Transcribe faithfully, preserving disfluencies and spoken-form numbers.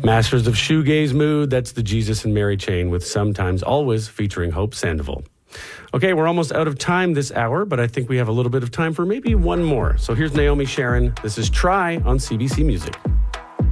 Masters of Shoegaze Mood, that's the Jesus and Mary chain with Sometimes Always featuring Hope Sandoval. Okay, we're almost out of time this hour, but I think we have a little bit of time for maybe one more. So here's Naomi Sharon. This is Try on C B C Music.